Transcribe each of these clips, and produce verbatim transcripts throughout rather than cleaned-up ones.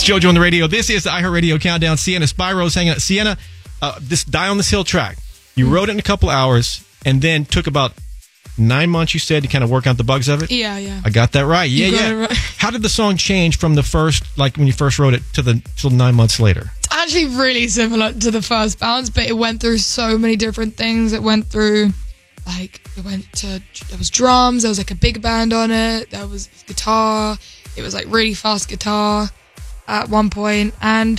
It's JoJo on the radio. This is the iHeartRadio Countdown. Sienna Spyro's hanging out. Sienna, uh, this Die on This Hill track, you wrote it in a couple hours and then took about nine months, you said, to kind of work out the bugs of it? Yeah, yeah. I got that right. Yeah, You got yeah. it right. How did the song change from the first, like when you first wrote it, to the till nine months later? It's actually really similar to the first bounce, but it went through so many different things. It went through, like, it went to, there was drums, there was like a big band on it, there was guitar, it was like really fast guitar at one point, and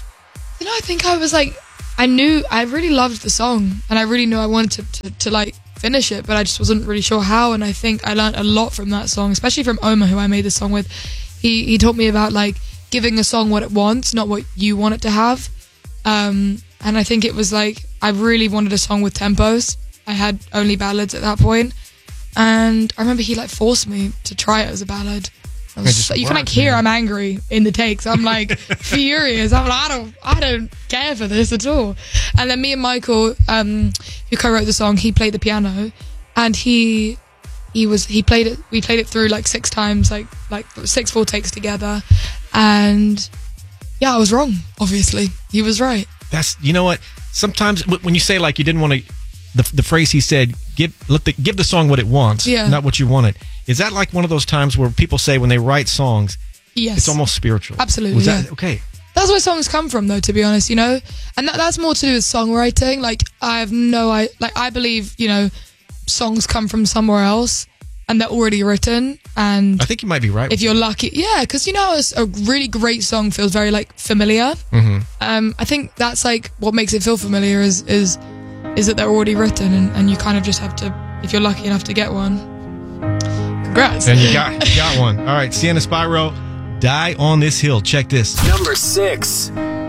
you know, I think I was like, I knew, I really loved the song, and I really knew I wanted to, to, to like finish it, but I just wasn't really sure how, and I think I learned a lot from that song, especially from Omar, who I made this song with. He he taught me about like giving a song what it wants, not what you want it to have, um, and I think it was like, I really wanted a song with tempos. I had only ballads at that point, and I remember he like forced me to try it as a ballad. I was just, you can like hear I'm angry in the takes. I'm like furious. I'm like, I don't, I don't care for this at all. And then me and Michael, um, who co-wrote the song, he played the piano, and he, he was, he played it. We played it through like six times, like like six full takes together, and yeah, I was wrong. Obviously, he was right. That's, you know what? Sometimes when you say like you didn't want to, the the phrase he said, give let the give the song what it wants, yeah. not what you want it. Is that like one of those times where people say when they write songs, yes, it's almost spiritual? Absolutely. Was that, yeah. Okay. That's where songs come from, though, to be honest, you know? And that, that's more to do with songwriting. Like, I have no, I like, I believe, you know, songs come from somewhere else and they're already written. And I think you might be right. If you're lucky. Yeah, because, you know, a really great song feels very, like, familiar. Mm-hmm. Um, I think that's, like, what makes it feel familiar is is, is that they're already written, and, and you kind of just have to, if you're lucky enough to get one. Congrats. And you got, you got one. All right, Sienna Spyro, Die on This Hill. Check this. Number six.